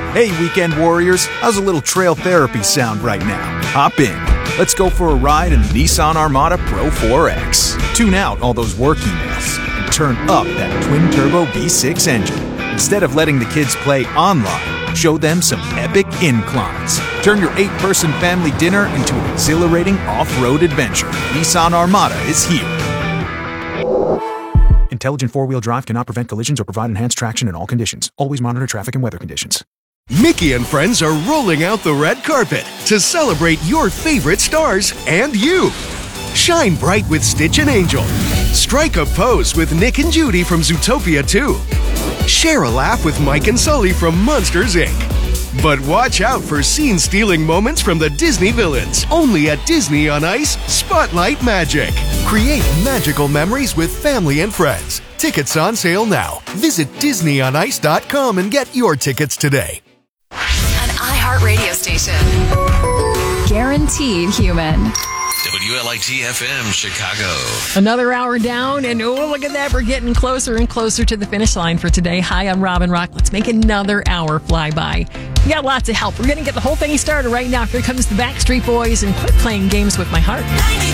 Hey, weekend warriors, how's a little trail therapy sound right now? Hop in. Let's go for a ride in the Nissan Armada Pro 4X. Tune out all those work emails and turn up that twin-turbo V6 engine. Instead of letting the kids play online, show them some epic inclines. Turn your 8-person family dinner into an exhilarating off-road adventure. Nissan Armada is here. Intelligent four-wheel drive cannot prevent collisions or provide enhanced traction in all conditions. Always monitor traffic and weather conditions. Mickey and friends are rolling out the red carpet to celebrate your favorite stars and you. Shine bright with Stitch and Angel. Strike a pose with Nick and Judy from Zootopia 2. Share a laugh with Mike and Sully from Monsters, Inc. But watch out for scene-stealing moments from the Disney villains. Only at Disney on Ice Spotlight Magic. Create magical memories with family and friends. Tickets on sale now. Visit DisneyOnIce.com and get your tickets today. An iHeartRadio station. Guaranteed human. WLIT-FM, Chicago. Another hour down, and oh, look at that. We're getting closer and closer to the finish line for today. Hi, I'm Robin Rock. Let's make another hour fly by. We got lots of help. We're going to get the whole thing started right now. Here comes the Backstreet Boys and Quit Playing Games with My Heart.